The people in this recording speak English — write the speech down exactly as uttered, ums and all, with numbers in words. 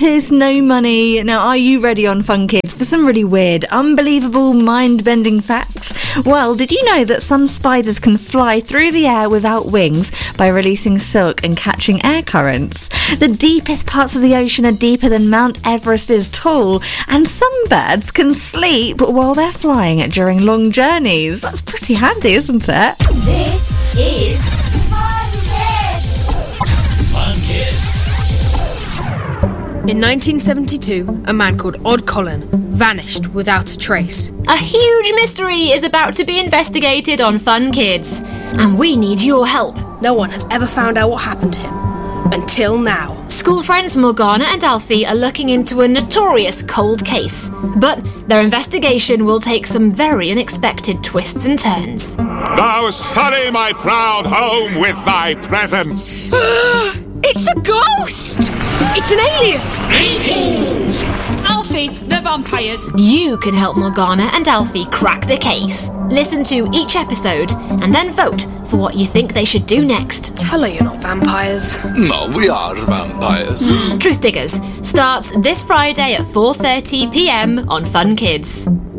scientists, no money. Now, are you ready on Fun Kids for some really weird, unbelievable, mind-bending facts? Well, did you know that some spiders can fly through the air without wings by releasing silk and catching air currents? The deepest parts of the ocean are deeper than Mount Everest is tall, and some birds can sleep while they're flying during long journeys. That's pretty handy, isn't it? This is Fun Kids! Fun Kids. In nineteen seventy-two, a man called Odd Colin vanished without a trace. A huge mystery is about to be investigated on Fun Kids, and we need your help. No one has ever found out what happened to him. Until now. School friends Morgana and Alfie are looking into a notorious cold case, but their investigation will take some very unexpected twists and turns. Thou sully my proud home with thy presence. It's a ghost! It's an alien! Greetings! Alfie, they're vampires. You can help Morgana and Alfie crack the case. Listen to each episode and then vote for what you think they should do next. Tell her you're not vampires. No, we are vampires. Truth Diggers starts this Friday at four thirty p m on Fun Kids.